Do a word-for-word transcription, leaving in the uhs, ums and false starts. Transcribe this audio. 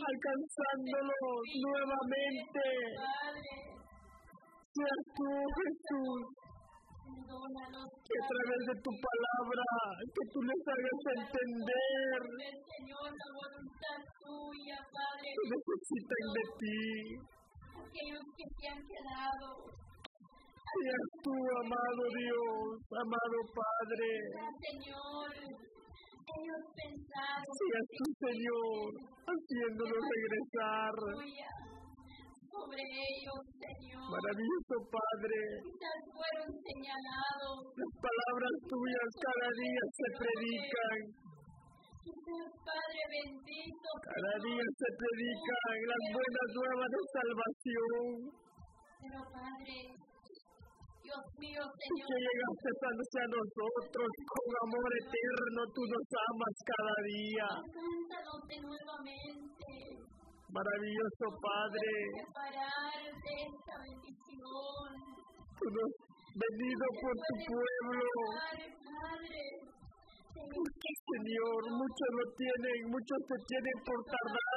alcanzándolos nuevamente. Seas tú, Jesús, que a través de tu palabra, que tú les hagas entender que necesitan de ti. Aquellos que se han quedado. Seas tú, amado Dios, amado Padre. Señor, ellos pensaron. Seas tú, Señor, haciéndolos regresar. Sobre ellos, Señor. Maravilloso Padre. Quizás fueron señalados. Las palabras tuyas cada día se predican. Quizás, Padre bendito. Cada día se predican las buenas nuevas de salvación. Pero Padre, Dios mío, Tú Señor. que llegaste hacia nosotros con amor eterno, tú nos amas cada día. Alcánzanos nuevamente. Maravilloso Padre. Preparar de esta bendición. Tú nos has venido por tu pueblo. Padre. Porque, Señor, muchos lo tienen, muchos se tienen por tardar